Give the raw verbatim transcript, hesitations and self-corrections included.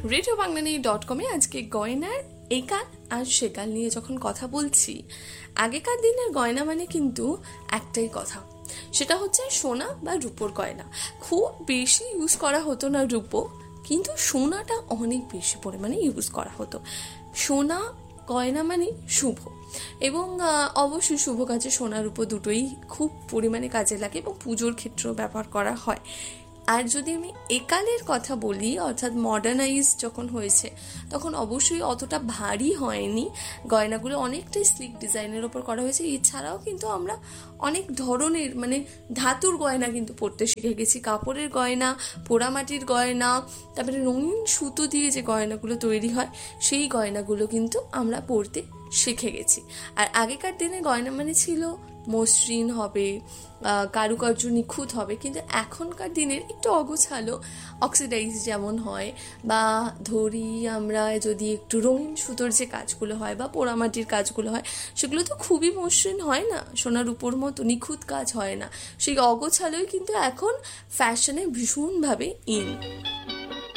Radio বাংলানি dot কমে আজকে গয়নার একাল আর সেকাল নিয়ে যখন কথা বলছি, আগেকার দিনের গয়না মানে কিন্তু একটাই কথা, সেটা হচ্ছে সোনা বা রূপোর গয়না। খুব বেশি ইউজ করা হতো না রূপো, কিন্তু সোনাটা অনেক বেশি পরিমাণে ইউজ করা হতো। সোনা গয়না মানে শুভ, এবং অবশ্যই শুভ কাজে সোনা রূপো দুটোই খুব পরিমাণে কাজে লাগে এবং পুজোর ক্ষেত্রেও ব্যবহার করা হয়। আর যদি আমি একালের কথা বলি, অর্থাৎ মডার্নাইজ যখন হয়েছে, তখন অবশ্যই অতটা ভারী হয়নি, গয়নাগুলো অনেকটাই স্লিক ডিজাইনের ওপর করা হয়েছে। এছাড়াও কিন্তু আমরা অনেক ধরনের মানে ধাতুর গয়না কিন্তু পরতে শিখে গেছি, কাপড়ের গয়না, পোড়ামাটির গয়না, তারপরে রঙিন সুতো দিয়ে যে গয়নাগুলো তৈরি হয় সেই গয়নাগুলো কিন্তু আমরা পরতে শিখে গেছি। আর আগেকার দিনে গয়না মানে ছিল মসৃণ হবে, কারুকার্য নিখুঁত হবে, কিন্তু এখনকার দিনের একটু অগোছালো, অক্সিডাইজ যেমন হয়, বা ধরি আমরা যদি একটু রঙিন সুতোর যে কাজগুলো হয় বা পোড়ামাটির কাজগুলো হয়, সেগুলো তো খুবই মসৃণ হয় না, সোনার উপর মতো নিখুঁত কাজ হয় না। সেই অগোছালোই কিন্তু এখন ফ্যাশনে ভীষণভাবে ইন।